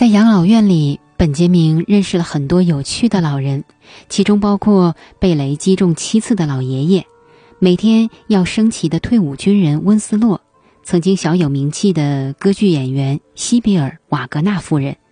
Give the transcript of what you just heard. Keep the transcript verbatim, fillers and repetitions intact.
在养老院里，本杰明认识了很多有趣的老人，其中包括被雷击中七次的老爷爷，每天要升旗的退伍军人温斯洛，曾经小有名气的歌剧演员西比尔·瓦格纳夫人，